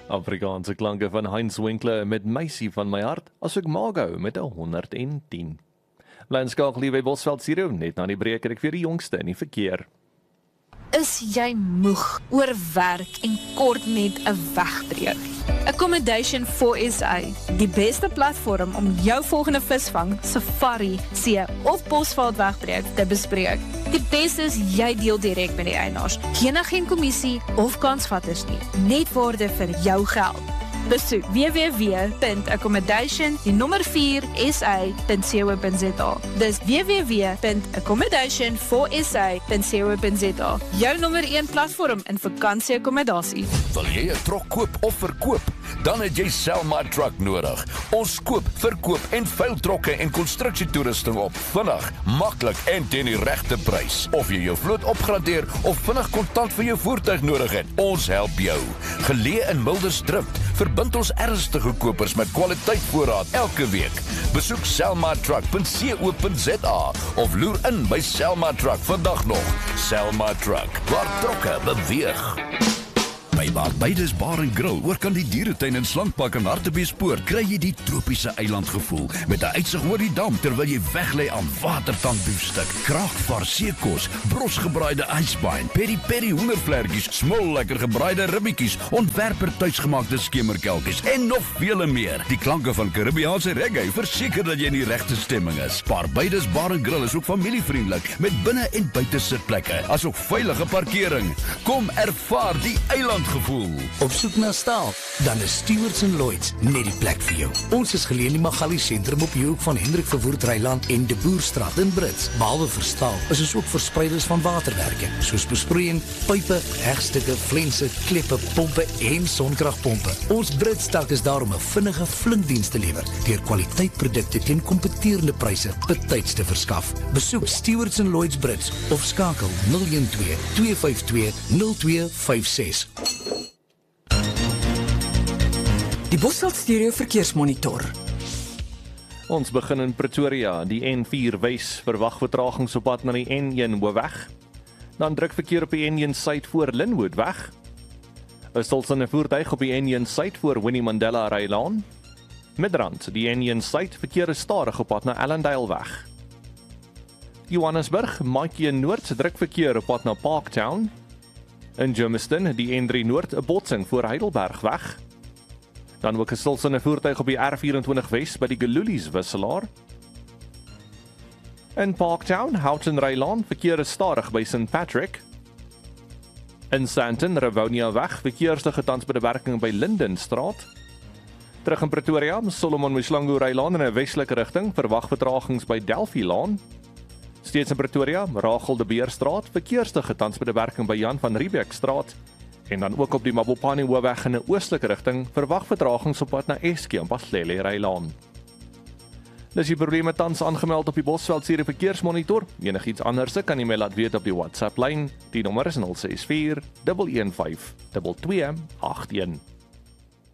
Afrikaanse klanke van Heinz Winkler met Meisie van my hart, asook Margo met 'n 110. Landskakel hier by Bosveld Studio, net na die breek het ek vir die jongste in die verkeer. Is jy moeg oor werk en kort net 'n wegbreek? Accommodation for SA, die beste platform om jou volgende visvang, safari, see of Bosveld wegbreek te bespreek. Die beste is jy deel direk met die eienaars. Geen kommissie of kansvatters nie, net waarde vir jou geld. Besoek www.accommodation4sa.co.za. Dis www.accommodation4sa.co.za. Jou nommer 1 platform in vakansieakkommodasie. Wil jy 'n trok koop of verkoop? Dan het jy Selma Truck nodig. Ons koop, verkoop en veil trokke en konstruksietoerusting op. Vinnig, maklik en teen die regte prys. Of jy jou vloot opgradeer of vinnig kontant vir jou voertuig nodig het, ons help jou. Geleë in Mildersdrift, verbind ons ernstige kopers met kwaliteit voorraad elke week. Besoek selmatruck.co.za of loer in by Selma Truck vandag nog. Selma Truck, waar trokke beweeg. By Barbados Bar en Grill, oor kan die dieretuin en slankpak in Hartbeespoort, kry jy die tropiese eilandgevoel met 'n uitsig oor die dam terwyl jy weglê aan watertandbiefstuk, kraakvars seekos, brosgebraaide ijsbein, peri-peri hoendervlekkies, smol lekker gebraaide ribbietjies, ontwerper tuisgemaakte skemerkelkies en nog vele meer. Die klanke van Karibiese reggae verseker dat jy in die regte stemming is. Barbados Bar en Grill is ook familievriendelik met binne- en buitesitplekke, asook veilige parkering. Kom ervaar die eilandgevoel. Op soek na staal, dan is Stewards & Lloyds net die plek vir jou. Ons is geleë in die Magali sentrum op die hoek van Hendrik Verwoerd Reiland en De Boerstraat in Brits. Behalwe vir staal, is ons ook verspreiders van waterwerke, soos besproeiing, pype, hegstukke, flense, kleppe, pompe en sonkragpompe. Ons Brits tak is daar om 'n vinnige flinkdiens te lewer, deur kwaliteitprodukte teen kompeterende pryse betyds te verskaf. Besoek Stewards & Lloyds Brits of skakel 012 252 0256. Die Bosveld Studio Verkeersmonitor. Ons begin in Pretoria, die N4 Wes verwag vertragings op pad na die N1 Hoofweg. Dan druk verkeer op die N1 Suid voor Lynnwood weg. 'n stilstaande voertuig op die N1 Suid voor Winnie Mandela Reilaan. Midrand, die N1 Suid verkeer is stadig op pad na Allendale weg. Johannesburg, Maatjie Noord druk verkeer op pad na Parktown. In Germiston, die N3 Noord 'n botsing voor Heidelberg weg. Dan ook 'n stilstaande voertuig op die R24 Wes by die Gelulies wisselaar. In Parktown, Houghton Reilaan, verkeer is stadig by St Patrick. In Sandton, Rivonia weg, verkeersdige tans by die werking by Lindenstraat. Terug in Pretoria, Solomon Mshlangu Reilaan in 'n westelike rigting, verwag vertragings by Delphi Laan. Steeds in Pretoria, Rachel de Beerstraat, verkeersdige tans by die werking by Jan van Riebeeck Straat. En dan ook op die Mabopane Hoofweg in 'n oostelike rigting, verwag vertragings op pad na Eskie en Paslele Reilaan. Dis die probleme tans aangemeld op die Bosveld Studio Verkeersmonitor. Enigiets anders kan jy my laat weet op die WhatsApp lyn. Die nommer is 064 115 2281.